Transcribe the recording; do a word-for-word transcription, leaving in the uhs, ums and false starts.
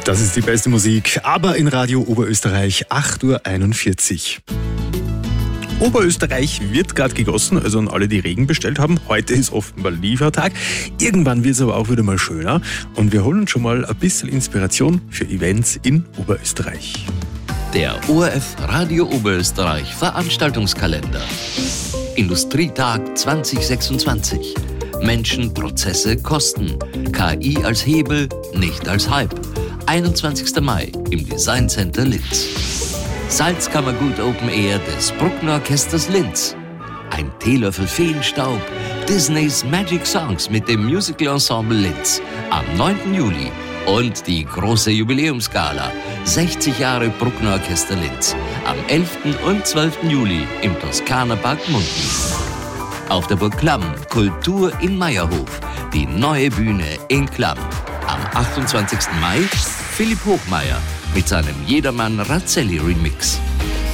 Das ist die beste Musik, aber in Radio Oberösterreich, acht Uhr einundvierzig. Oberösterreich wird gerade gegossen, also an alle, die Regen bestellt haben. Heute ist offenbar Liefertag. Irgendwann wird es aber auch wieder mal schöner. Und wir holen uns schon mal ein bisschen Inspiration für Events in Oberösterreich. Der O R F Radio Oberösterreich Veranstaltungskalender. Industrietag zwanzig sechsundzwanzig. Menschen, Prozesse, Kosten. K I als Hebel, nicht als Hype. einundzwanzigster Mai im Design Center Linz. Salzkammergut Open Air des Bruckner Orchesters Linz. Ein Teelöffel Feenstaub. Disneys Magic Songs mit dem Musical Ensemble Linz am neunten Juli. Und die große Jubiläumsgala sechzig Jahre Bruckner Orchester Linz am elften und zwölften Juli im Toskana-Park Munden. Auf der Burg Klamm Kultur in Meierhof, die neue Bühne in Klamm. Am achtundzwanzigsten Mai Philipp Hochmeier mit seinem Jedermann Razzelli Remix.